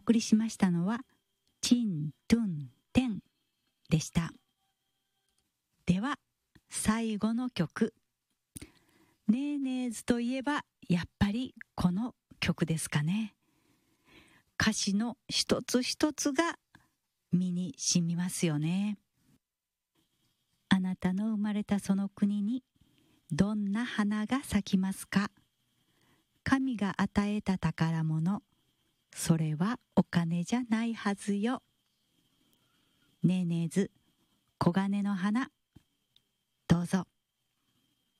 送りしましたのはチントゥンテンでした。では最後の曲、ネーネーズといえばやっぱりこの曲ですかね。歌詞の一つ一つが身に染みますよね。あなたの生まれたその国にどんな花が咲きますか。神が与えた宝物、それはお金じゃないはずよ。ネーネーズ、黄金の花、どうぞ。